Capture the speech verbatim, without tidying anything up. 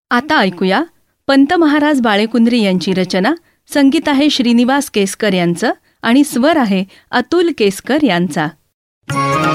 आता ऐकूया पंत महाराज बाळेकुंद्री यांची रचना. संगीत आहे श्रीनिवास केसकर यांचं आणि स्वर आहे अतुल केसकर यांचा.